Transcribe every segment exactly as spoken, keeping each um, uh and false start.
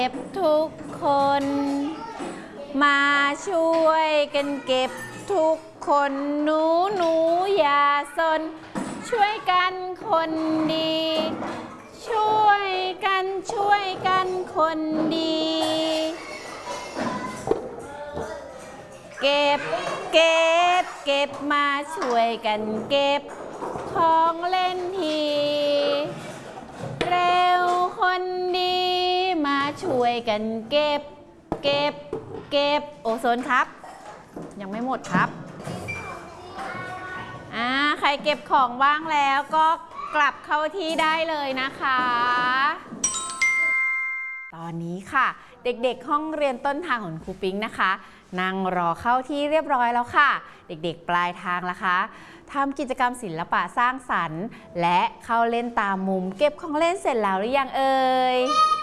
เก็บทุกคนมาช่วยกันเก็บทุกคนหนูหนูอย่าสนช่วยกันคนดีช่วยกันช่วยกันคนดีเก็บเก็บเก็บมาช่วยกันเก็บของเล่นทีเร็วคนดีมาช่วยกันเก็บเก็บเก็บโอโซนครับยังไม่หมดครับอ่าใครเก็บของว่างแล้วก็กลับเข้าที่ได้เลยนะคะตอนนี้ค่ะเด็กๆห้องเรียนต้นทางของครูปิ๊งนะคะนั่งรอเข้าที่เรียบร้อยแล้วค่ะเด็กๆปลายทางละคะทำกิจกรรมศิลปะสร้างสรรค์และเข้าเล่นตามมุมเก็บของเล่นเสร็จแล้วหรือยังเอ่ย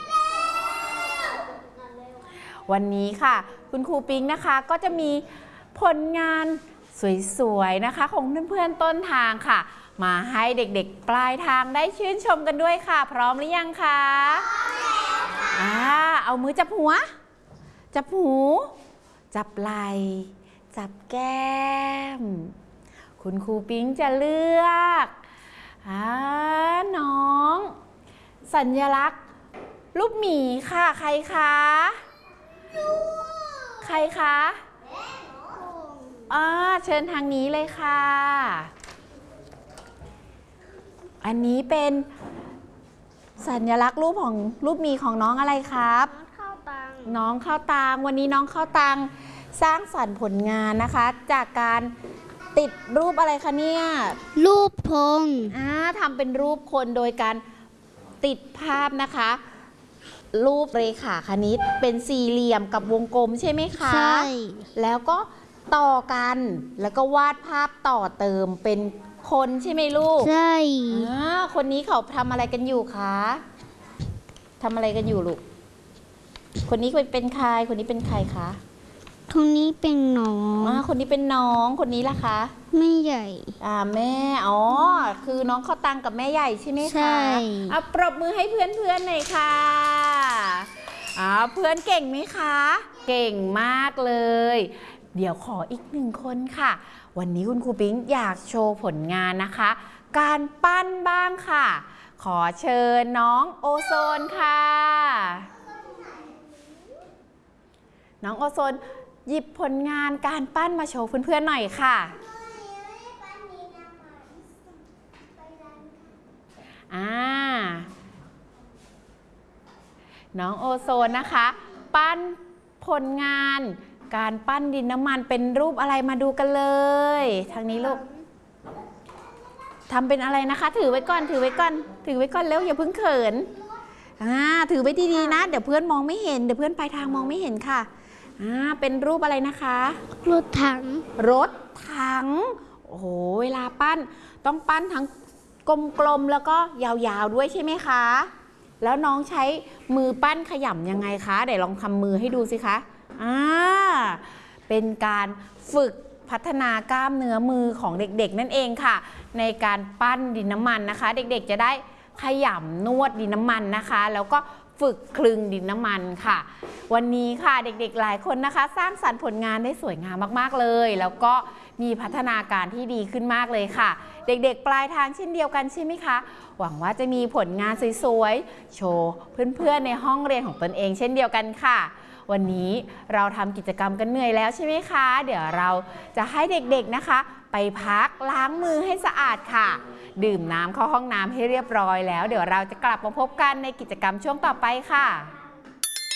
วันนี้ค่ะคุณครูปิ๊งนะคะก็จะมีผลงานสวยๆนะคะของเพื่อนๆต้นทางค่ะมาให้เด็กๆปลายทางได้ชื่นชมกันด้วยค่ะพร้อมหรือยังคะอ่าเอามือจับหัวจับหูจับไหล่จับแก้มคุณครูปิ๊งจะเลือกอ่าน้องสัญลักษณ์รูปหมีค่ะใครคะใครคะอ่าเชิญทางนี้เลยค่ะอันนี้เป็นสัญลักษณ์รูปของรูปหมีของน้องอะไรครับน้องข้าวตังน้องข้าวตังวันนี้น้องข้าวตังสร้างสรรค์ผลงานนะคะจากการติดรูปอะไรคะเนี่ยรูปพงอ่าทำเป็นรูปคนโดยการติดภาพนะคะรูปเรขาคณิตเป็นสี่เหลี่ยมกับวงกลมใช่ไหมคะใช่แล้วก็ต่อกันแล้วก็วาดภาพต่อเติมเป็นคนใช่ไหมลูกใช่อ่าคนนี้เขาทำอะไรกันอยู่คะทำอะไรกันอยู่ลูกคนนี้เป็นใครคนนี้เป็นใครคะคนนี้เป็นน้องอ่าคนนี้เป็นน้องคนนี้ล่ะคะแม่ใหญ่อ่าแม่อ๋อคือน้องข้าวตังกับแม่ใหญ่ใช่ไหมคะใช่อ่ะปรบมือให้เพื่อนๆหน่อยค่ะอ่าเพื่อนเก่งไหมคะเก่งมากเลยเดี๋ยวขออีกหนึ่งคนค่ะวันนี้คุณครูปิ๊งอยากโชว์ผลงานนะคะการปั้นบ้างค่ะขอเชิญน้องโอโซนค่ะน้องโอโซนหยิบผลงานการปั้นมาโชว์เพื่อนๆหน่อยค่ะอ่าน้องโอโซนนะคะปั้นผลงานการปั้นดินน้ำมันเป็นรูปอะไรมาดูกันเลยทางนี้ลูกทำเป็นอะไรนะคะถือไว้ก่อนถือไว้ก่อนถือไว้ก่อนแล้วอย่าเพิ่งเขินอ่าถือไว้ดีๆนะเดี๋ยวเพื่อนมองไม่เห็นเดี๋ยวเพื่อนปลายทางมองไม่เห็นค่ะอ่าเป็นรูปอะไรนะคะรถถังรถถังโอ้โหเวลาปั้นต้องปั้นทั้งกลมๆแล้วก็ยาวๆด้วยใช่ไหมคะแล้วน้องใช้มือปั้นขยำยังไงคะเดี๋ยวลองทำมือให้ดูสิคะอ่าเป็นการฝึกพัฒนากล้ามเนื้อมือของเด็กๆนั่นเองค่ะในการปั้นดินน้ำมันนะคะเด็กๆจะได้ขยำนวดดินน้ำมันนะคะแล้วก็ฝึกคลึงดินน้ำมันค่ะวันนี้ค่ะเด็กๆหลายคนนะคะสร้างสรรค์ผลงานได้สวยงามมากๆเลยแล้วก็มีพัฒนาการที่ดีขึ้นมากเลยค่ะเด็กๆปลายทางเช่นเดียวกันใช่ไหมคะหวังว่าจะมีผลงานสวยๆโชว์เพื่อนๆในห้องเรียนของตนเองเช่นเดียวกันค่ะวันนี้เราทำกิจกรรมกันเหนื่อยแล้วใช่ไหมคะเดี๋ยวเราจะให้เด็กๆนะคะไปพักล้างมือให้สะอาดค่ะดื่มน้ำเข้าห้องน้ำให้เรียบร้อยแล้วเดี๋ยวเราจะกลับมาพบกันในกิจกรรมช่วงต่อไปค่ะ